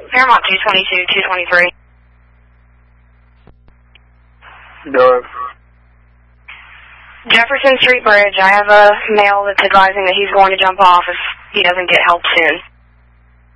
Paramount 222, 223. North. Jefferson Street Bridge. I have a male that's advising that he's going to jump off if he doesn't get help soon.